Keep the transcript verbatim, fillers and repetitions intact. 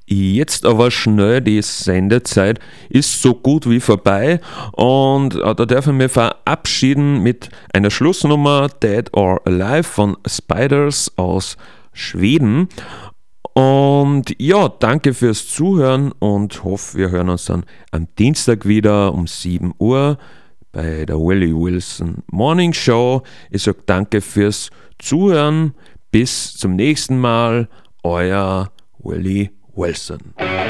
Jetzt aber schnell, die Sendezeit ist so gut wie vorbei und äh, da darf ich mich verabschieden mit einer Schlussnummer Dead or Alive von Spiders aus Schweden. Und ja, danke fürs Zuhören und hoffe, wir hören uns dann am Dienstag wieder um sieben Uhr bei der Willie Wilson Morning Show. Ich sage danke fürs Zuhören. Bis zum nächsten Mal. Euer Willie Wilson.